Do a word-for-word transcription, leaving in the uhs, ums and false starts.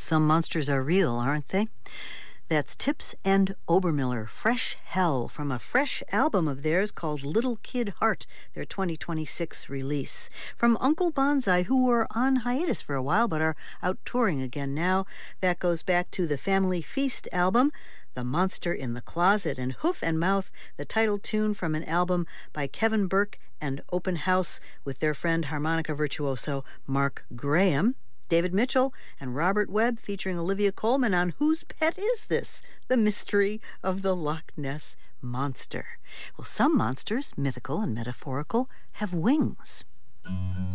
Some monsters are real, aren't they? That's Tips and Obermiller, Fresh Hell, from a fresh album of theirs called Little Kid Heart, their twenty twenty-six release. From Uncle Bonsai, who were on hiatus for a while but are out touring again now. That goes back to the Family Feast album, The Monster in the Closet, and Hoof and Mouth, the title tune from an album by Kevin Burke and Open House with their friend harmonica virtuoso Mark Graham. David Mitchell and Robert Webb featuring Olivia Colman on Whose Pet Is This? The Mystery of the Loch Ness Monster. Well, some monsters, mythical and metaphorical, have wings.